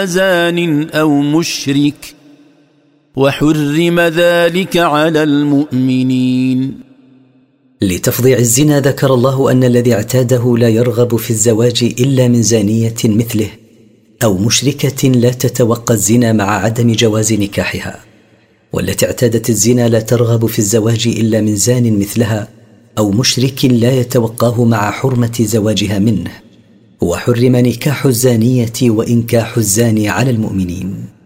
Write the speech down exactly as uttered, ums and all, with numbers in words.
زان أو مشرك وحرم ذلك على المؤمنين. لتفضيع الزنا ذكر الله أن الذي اعتاده لا يرغب في الزواج إلا من زانية مثله أو مشركة لا تتوقع الزنا مع عدم جواز نكاحها، والتي اعتادت الزنا لا ترغب في الزواج إلا من زان مثلها أو مشرك لا يتوقاه مع حرمة زواجها منه. وحرم نكاح الزانية وإنكاح الزاني على المؤمنين.